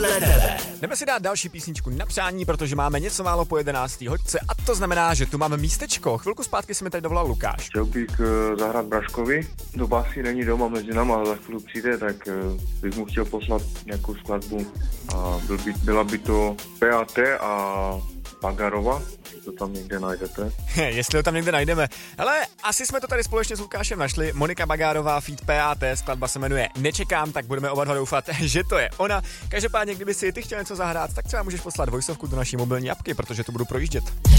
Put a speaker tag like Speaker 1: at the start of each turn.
Speaker 1: Podle tebe.
Speaker 2: Jdeme si dát další písničku na přání, protože máme něco málo po 11. hodce a to znamená, že tu máme místečko. Chvilku zpátky si mi tady dovolal Lukáš.
Speaker 3: Chtěl bych zahrát Braškovi. Doba asi není doma mezi náma, ale za chvíli přijde, tak bych mu chtěl poslat nějakou skladbu. A byla by to PAT a Bagarova. To tam někde najdete.
Speaker 2: Jestli ho tam někde najdeme. Ale asi jsme to tady společně s Lukášem našli. Monika Bagárová, feat PAT, skladba se jmenuje Nečekám, tak budeme oba dva doufat, že to je ona. Každopádně, kdyby si ty chtěl něco zahrát, tak třeba můžeš poslat voiceovku do naší mobilní apky, protože to budu projíždět.